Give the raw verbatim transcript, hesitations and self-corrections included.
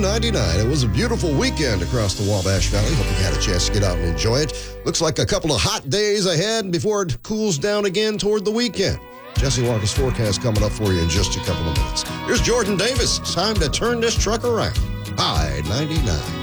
ninety-nine. It was a beautiful weekend across the Wabash Valley. Hope you had a chance to get out and enjoy it. Looks like a couple of hot days ahead before it cools down again toward the weekend. Jesse Walker's forecast coming up for you in just a couple of minutes. Here's Jordan Davis. Time to turn this truck around. I ninety-nine.